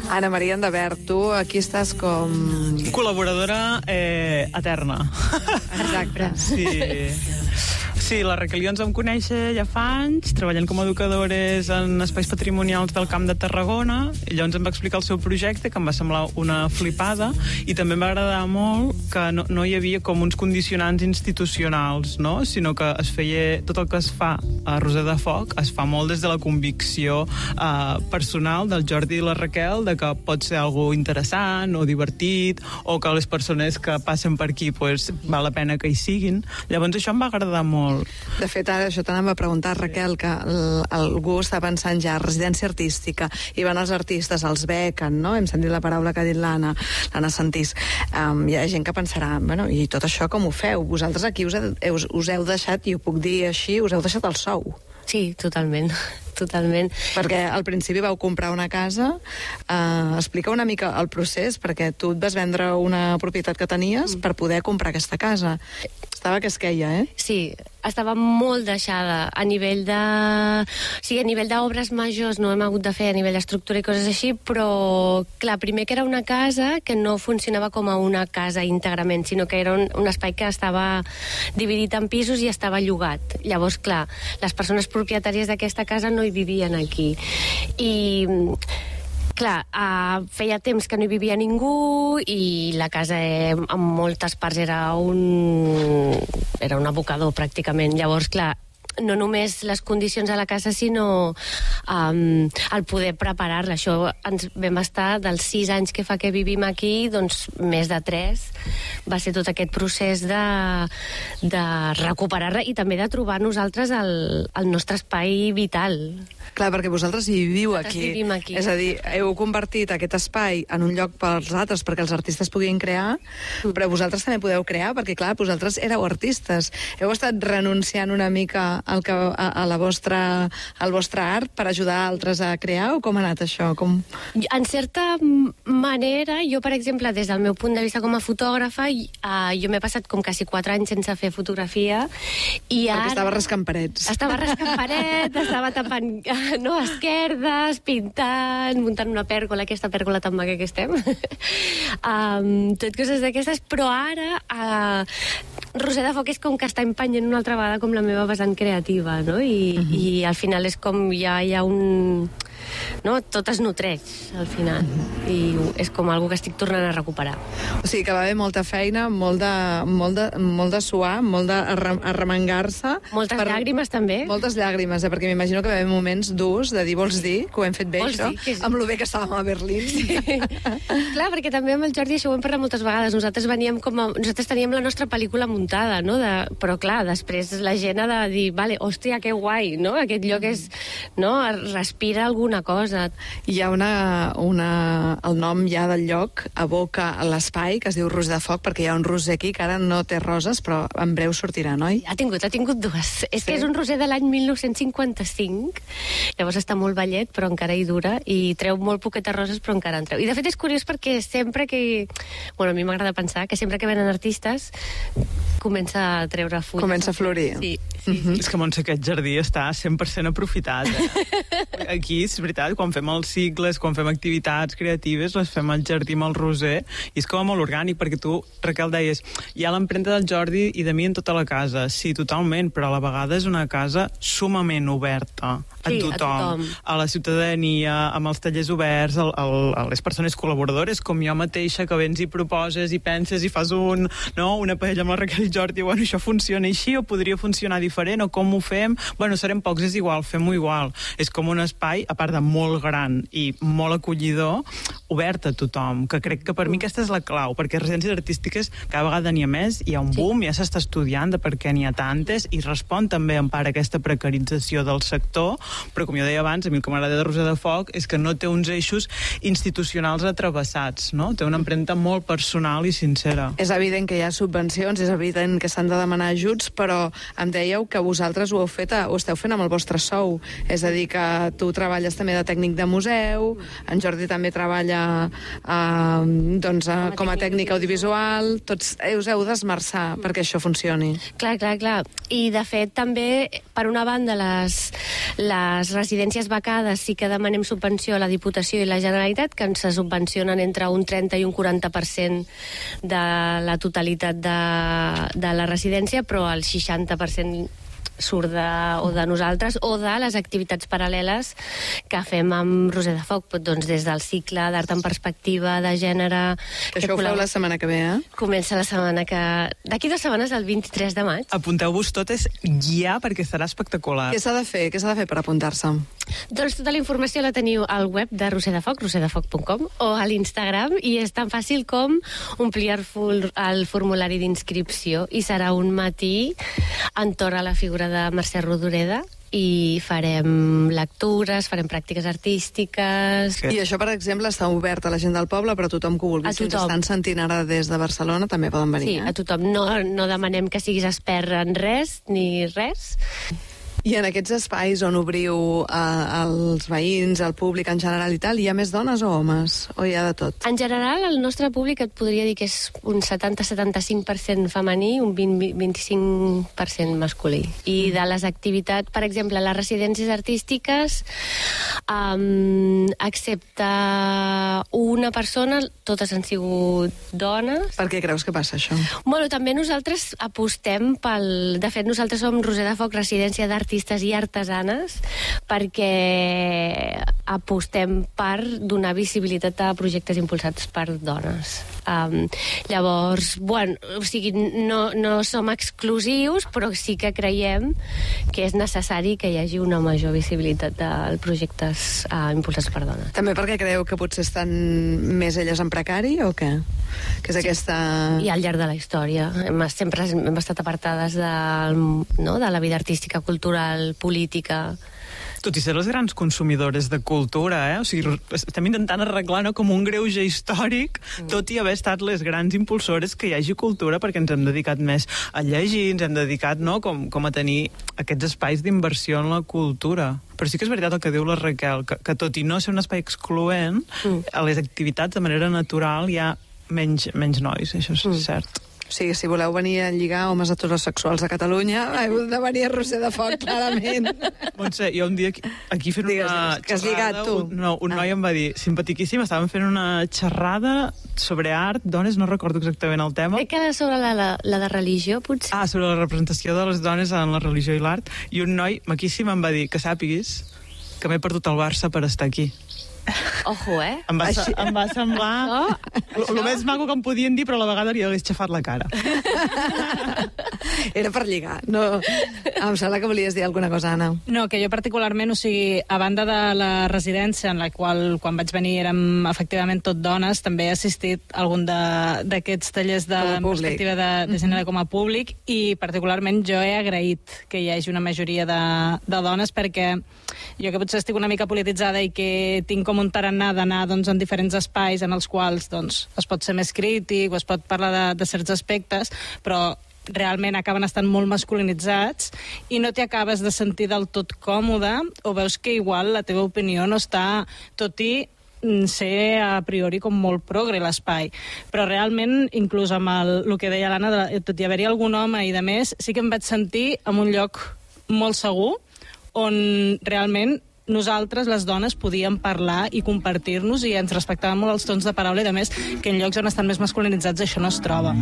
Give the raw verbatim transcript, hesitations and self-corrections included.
Ana Maria Endavert, tu aquí estàs com... Col·laboradora eh, eterna. Exacte. Sí. Sí, la Raquel i jo ens vam conèixer ja fa anys, treballant com a educadores en espais patrimonials del Camp de Tarragona, i llavors em va explicar el seu projecte, que em va semblar una flipada, i també em va agradar molt que no, no hi havia com uns condicionants institucionals, no? Sinó que es feia tot el que es fa a Roser de Foc, es fa molt des de la convicció eh, personal del Jordi i la Raquel, de que pot ser algo interessant o divertit, o que les persones que passen per aquí pues, val la pena que hi siguin. Llavors això em va agradar molt. De fet, ara això t'anava a preguntar, Raquel, que el, algú està pensant ja residència artística, i van els artistes, els bequen, no? Hem sentit la paraula que ha dit l'Anna, l'Anna Santís. Um, hi ha gent que pensarà, bueno, i tot això com ho feu? Vosaltres aquí us, heu, us heu deixat, i ho puc dir així, us heu deixat el sou. Sí, totalment, totalment. Perquè al principi vau comprar una casa, eh, explica una mica el procés, perquè tu et vas vendre una propietat que tenies mm. per poder comprar aquesta casa. Estava que es queia, eh? Sí, estava molt deixada a nivell de... Sí, a nivell d'obres majors no hem hagut de fer a nivell d'estructura i coses així, però, clar, primer que era una casa que no funcionava com a una casa íntegrament, sinó que era un, un espai que estava dividit en pisos i estava llogat. Llavors, clar, les persones propietàries d'aquesta casa no hi vivien aquí. I... Clar, uh, feia temps que no hi vivia ningú i la casa eh, en moltes parts era un, era un abocador pràcticament. Llavors, clar, no només les condicions de la casa, sinó um, el poder preparar-la. Això ens vam estar dels sis anys que fa que vivim aquí, doncs més de tres. Va ser tot aquest procés de, de recuperar-la i també de trobar nosaltres el, el nostre espai vital. Clar, perquè vosaltres hi viviu aquí. Vivim aquí. És a dir, heu convertit aquest espai en un lloc pels altres perquè els artistes puguin crear, mm. però vosaltres també podeu crear, perquè clar, vosaltres éreu artistes. Heu estat renunciant una mica al que, a, a la vostra, al vostre art per ajudar altres a crear, o com ha anat això? Com... En certa manera, jo, per exemple, des del meu punt de vista com a fotògrafa, uh, jo m'he passat com quasi quatre anys sense fer fotografia, i perquè ara... estava rascant parets. Estava rascant paret, estava tapant no, esquerdes, pintant, muntant una pèrgola, aquesta pèrgola tan maca que estem. um, tot coses d'aquestes, però ara uh, Roser de Foc és com que està empenyent una altra vegada com la meva vessant creativa, no? I, uh -huh. i al final és com ja hi ha un... No? Tot es nutreix, al final. Uh -huh. I és com algo que estic tornant a recuperar. O sigui que va haver molta feina, molt de, molt de, molt de suar, molt d'arremengar-se. Moltes per... llàgrimes, també. Moltes llàgrimes, eh? Perquè m'imagino que va haver moments durs de dir, vols dir que ho hem fet bé, vols això? És... Amb lo bé que estàvem a Berlín. Sí. Clar, perquè també amb el Jordi això ho hem parlat moltes vegades. Nosaltres veníem com a... Nosaltres teníem la nostra pel·lícula muntada, no? De... Però clar, després la gent ha de dir, vale, hòstia, que guai, no? Aquest lloc és... No? Respira alguna cosa. Hi ha una, una... El nom ja del lloc evoca l'espai, que es diu Roser de Foc, perquè hi ha un roser aquí que ara no té roses, però en breu sortirà, noi? Ha tingut, ha tingut dues. És sí? que és un roser de l'any mil nou-cents cinquanta-cinc, llavors està molt vellet, però encara hi dura, i treu molt poquetes roses, però encara en treu. I de fet és curiós perquè sempre que... Bueno, a mi m'agrada pensar que sempre que venen artistes comença a treure fulles. Comença a florir. Sí, sí, sí. Mm-hmm. És que, Montse, aquest jardí està cent per cent aprofitat. Eh? Aquí, és veritat, quan fem els cicles, quan fem activitats creatives, les fem al jardí amb el roser, i és com molt orgànic, perquè tu, Raquel, deies, hi ha l'empremta del Jordi i de mi en tota la casa. Sí, totalment, però a la vegada és una casa sumament oberta a, sí, tothom, a tothom, a la ciutadania, amb els tallers oberts, a, a, a les persones col·laboradores, com jo mateixa, que vens i proposes i penses i fas un, no, una paella amb la Raquel i Jordi, bueno, això funciona així o podria funcionar diferent, o com ho fem? Bueno, serem pocs, és igual, fem-ho igual. És com un espai, a part de molt gran i molt acollidor, obert a tothom, que crec que per mi aquesta és la clau, perquè residències artístiques cada vegada n'hi ha més, hi ha un boom, ja s'està estudiant de per què n'hi ha tantes, i respon també en part a aquesta precarització del sector, però com jo deia abans, a mi el que m'agrada de Roser de Foc és que no té uns eixos institucionals atravessats, no? Té una empremta molt personal i sincera. És evident que hi ha subvencions, és evident que s'han de demanar ajuts, però em dèieu que vosaltres ho heu fet, ho esteu fent amb el vostre sou, és a dir, que tu treballes també de tècnic de museu, en Jordi també treballa uh, doncs, uh, com a tècnica audiovisual, tots us heu d'esmerçar perquè això funcioni. Clar, clar, clar. I, de fet, també, per una banda, les, les residències becades sí que demanem subvenció a la Diputació i la Generalitat, que ens subvencionen entre un trenta i un quaranta per cent de la totalitat de, de la residència, però el seixanta per cent surt de, o de nosaltres o de les activitats paral·leles que fem amb Roser de Foc, doncs des del cicle d'art en perspectiva, de gènere... Que això ho feu la setmana que ve, eh? Comença la setmana que... D'aquí dues setmanes, el vint-i-tres de maig. Apunteu-vos totes ja, perquè serà espectacular. Què s'ha de fer? Què s'ha de fer per apuntar-se? Doncs tota la informació la teniu al web de Roser de Foc, roser de foc punt com, o a l'Instagram, i és tan fàcil com omplir el, el formulari d'inscripció, i serà un matí entorn a la figura de Mercè Rodoreda, i farem lectures, farem pràctiques artístiques... I això, per exemple, està obert a la gent del poble, però tothom que ho vulgui. Si ens estan sentint ara des de Barcelona, també poden venir. Sí, eh? a tothom. No, no demanem que siguis expert en res, ni res. I en aquests espais on obriu eh, els veïns, el públic en general i tal, hi ha més dones o homes? O hi ha de tot? En general, el nostre públic et podria dir que és un setanta a setanta-cinc per cent femení, un vint a vint-i-cinc per cent masculí. I de les activitats, per exemple, les residències artístiques, um, excepte una persona, totes han sigut dones. Per què creus que passa això? Bueno, també nosaltres apostem pel... De fet, nosaltres som Roser de Foc, residència d'art artistes i artesanes, perquè apostem per donar visibilitat a projectes impulsats per dones. Um, llavors, bueno, o sigui, no, no som exclusius, però sí que creiem que és necessari que hi hagi una major visibilitat de projectes uh, impulsats per dones. També perquè creieu que potser estan més elles en precari, o què? Que és sí. aquesta... I al llarg de la història. Hem, sempre hem estat apartades de, no, de la vida artística, cultural, política. Tot i ser les grans consumidores de cultura, eh? O sigui, estem intentant arreglar, no, com un greuge històric, mm. tot i haver estat les grans impulsores que hi hagi cultura, perquè ens hem dedicat més a llegir, ens hem dedicat, no, com, com a tenir aquests espais d'inversió en la cultura. Però sí que és veritat el que diu la Raquel, que, que tot i no ser un espai excloent, mm. a les activitats de manera natural hi ha menys, menys nois, això és mm. cert. O sigui, si voleu venir a lligar homes heterosexuals a Catalunya, heu de venir a Roser de Foc, clarament. Montse, jo un dia aquí, aquí fent digues, una que has lligat, tu. Un, no, un ah. noi em va dir, simpaticíssim, estàvem fent una xerrada sobre art, dones, no recordo exactament el tema. Crec que era sobre la, la, la de religió, potser. Ah, sobre la representació de les dones en la religió i l'art, i un noi maquíssim em va dir que sàpiguis que m'he perdut el Barça per estar aquí. Ojo, eh? Em va, em va semblar el oh, més maco que em podien dir, però a la vegada li hagués xafat la cara. Era per lligar. No, em sembla que volies dir alguna cosa, Anna. No, que jo particularment, o sigui, a banda de la residència, en la qual, quan vaig venir, érem efectivament tot dones, també he assistit a algun d'aquests tallers de perspectiva de, de gènere com a públic, i particularment jo he agraït que hi hagi una majoria de, de dones, perquè jo que potser estic una mica polititzada i que tinc com un tarannà d'anar, doncs, en diferents espais en els quals, doncs, es pot ser més crític o es pot parlar de, de certs aspectes, però realment acaben estant molt masculinitzats i no t'hi acabes de sentir del tot còmode, o veus que igual la teva opinió no està, tot i ser a priori com molt progre l'espai, però realment inclús amb el, el que deia l'Anna, tot i haver-hi algun home i de més, sí que em vaig sentir en un lloc molt segur on realment nosaltres, les dones, podíem parlar i compartir-nos, i ens respectàvem molt els tons de paraula, i a més que en llocs on estan més masculinitzats això no es troba.